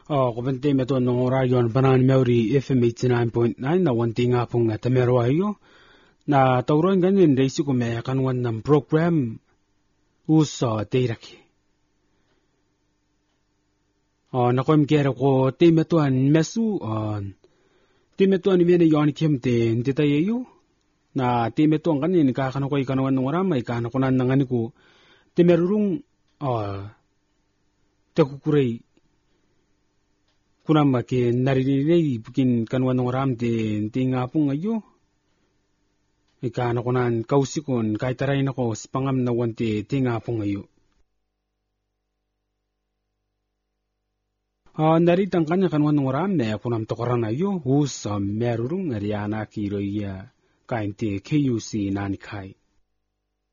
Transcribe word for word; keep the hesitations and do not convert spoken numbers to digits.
Oh, kubente meto nong rayon banan meuri F M eighty-nine point nine na wanti nga pong tamero ayo na tauron ganin reisi ko me kanwan ng program uso teiraki. Oh, nakom kera ko te meto an mesu on te meto an mene yon kem te ndita yeyo na te meto an ganin ka kanu ko ikanwan ng ramay ka nakunan ng aniku te merurung oh te kukurei kunamba ke narinirei bukin kanwan ng ram te tinga pong ayo ika nakunan kausikon kahit taray nako spangam na wanti tinga pong ayo. Uh, naritang kanya kanwan ng ram na kunam tokoran ayo hus uh, merurung ariana kiroya kain te K U C nanikai.